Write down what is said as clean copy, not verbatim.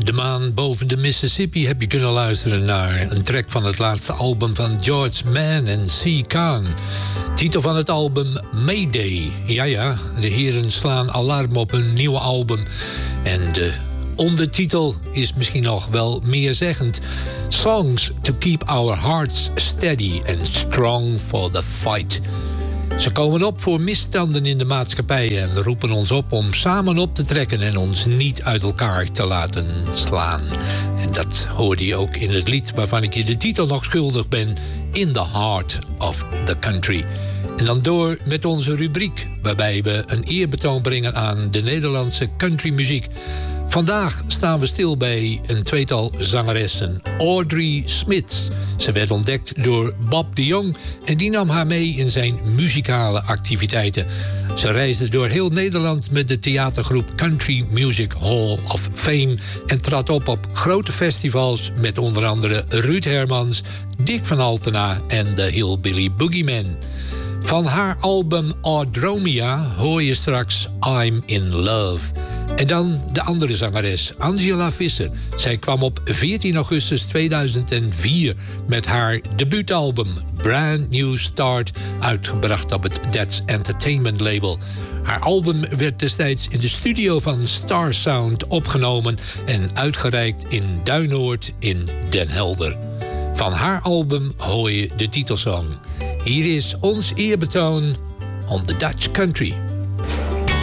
de maan boven de Mississippi heb je kunnen luisteren naar een track van het laatste album van George Mann en C. Khan. Titel van het album Mayday. Ja, de heren slaan alarm op hun nieuwe album. En de ondertitel is misschien nog wel meerzeggend. Songs to keep our hearts steady and strong for the fight. Ze komen op voor misstanden in de maatschappij en roepen ons op om samen op te trekken en ons niet uit elkaar te laten slaan. En dat hoorde je ook in het lied waarvan ik je de titel nog schuldig ben, In the Heart of the Country. En dan door met onze rubriek, waarbij we een eerbetoon brengen aan de Nederlandse countrymuziek. Vandaag staan we stil bij een tweetal zangeressen. Audrey Smith. Ze werd ontdekt door Bob de Jong en die nam haar mee in zijn muzikale activiteiten. Ze reisde door heel Nederland met de theatergroep Country Music Hall of Fame en trad op grote festivals met onder andere Ruud Hermans, Dick van Altena en de Hillbilly Boogeyman. Van haar album Audromia hoor je straks I'm in Love. En dan de andere zangeres, Angela Visser. Zij kwam op 14 augustus 2004 met haar debuutalbum Brand New Start, uitgebracht op het That's Entertainment label. Haar album werd destijds in de studio van Star Sound opgenomen en uitgereikt in Duinoord in Den Helder. Van haar album hoor je de titelsong. Hier is ons eerbetoon on the Dutch Country.